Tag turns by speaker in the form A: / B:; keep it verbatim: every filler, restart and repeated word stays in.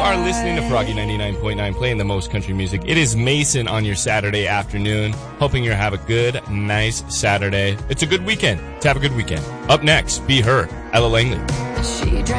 A: are listening to Froggy ninety-nine point nine, playing the most country music. It is Mason on your Saturday afternoon. Hoping you have a good, nice Saturday. It's a good weekend. To have a good weekend. Up next, Be Her, Ella Langley.
B: She drank